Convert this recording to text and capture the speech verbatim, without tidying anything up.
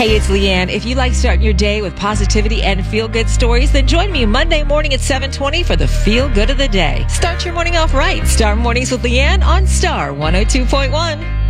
Hey, it's Leanne. If you like starting your day with positivity and feel-good stories, then join me Monday morning at seven twenty for the Feel Good of the Day. Start your morning off right. Star Mornings with Leanne on Star one oh two point one.